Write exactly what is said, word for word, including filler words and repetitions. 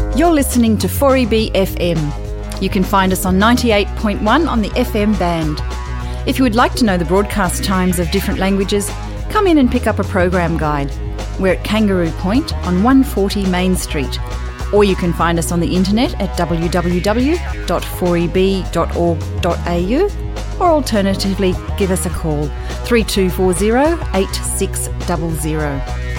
You're listening to four E B F M. You can find us on ninety-eight point one on the F M band. If you would like to know the broadcast times of different languages, come in and pick up a program guide. We're at Kangaroo Point on one forty Main Street. Or you can find us on the internet at w w w dot four e b dot org dot a u, or alternatively give us a call three two four zero eight six zero zero.